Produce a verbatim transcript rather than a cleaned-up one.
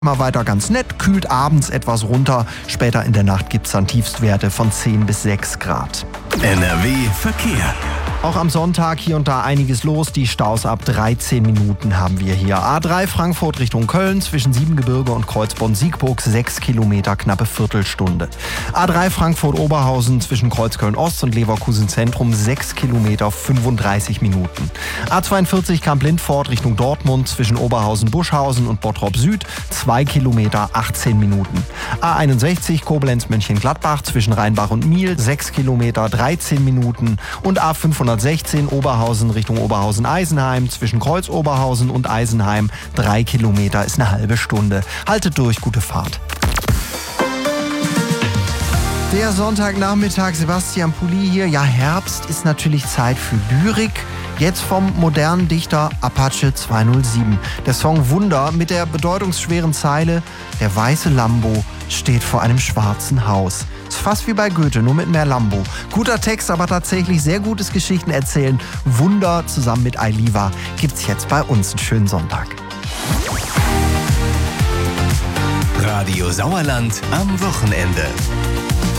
Mal weiter ganz nett, kühlt abends etwas runter. Später in der Nacht gibt es dann Tiefstwerte von zehn bis sechs Grad. N R W Verkehr. Auch am Sonntag hier und da einiges los. Die Staus ab dreizehn Minuten haben wir hier. A drei Frankfurt Richtung Köln zwischen Siebengebirge und Kreuzborn-Siegburg sechs Kilometer, knappe Viertelstunde. A drei Frankfurt-Oberhausen zwischen Kreuzköln-Ost und Leverkusen-Zentrum sechs Kilometer, fünfunddreißig Minuten. A zweiundvierzig Kamp-Lindfort Richtung Dortmund zwischen Oberhausen-Buschhausen und Bottrop-Süd zwei Kilometer, achtzehn Minuten. A einundsechzig Koblenz-Mönchengladbach zwischen Rheinbach und Miel sechs Kilometer, dreizehn Minuten. Und A fünfhundertsechzehn Oberhausen Richtung Oberhausen-Eisenheim zwischen Kreuz-Oberhausen und Eisenheim drei Kilometer ist eine halbe Stunde. Haltet durch, gute Fahrt. Der Sonntagnachmittag, Sebastian Pulli hier. Ja, Herbst ist natürlich Zeit für Lyrik. Jetzt vom modernen Dichter Apache zweihundertsieben. Der Song Wunder mit der bedeutungsschweren Zeile: Der weiße Lambo steht vor einem schwarzen Haus. Ist fast wie bei Goethe, nur mit mehr Lambo. Guter Text, aber tatsächlich sehr gutes Geschichten erzählen. Wunder zusammen mit Ailiva gibt's jetzt bei uns. Einen schönen Sonntag. Radio Sauerland am Wochenende.